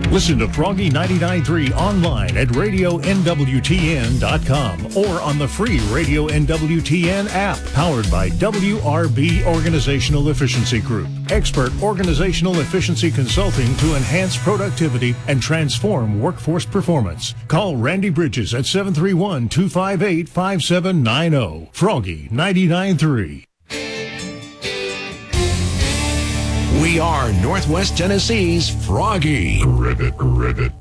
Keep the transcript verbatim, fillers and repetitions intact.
Listen to Froggy ninety-nine point three online at radio N W T N dot com or on the free Radio N W T N app, powered by W R B Organizational Efficiency Group. Expert organizational efficiency consulting to enhance productivity and transform workforce performance. Call Randy Bridges at seven three one, two five eight, five seven nine zero. Froggy ninety-nine point three. We are Northwest Tennessee's Froggy. Ribbit, ribbit.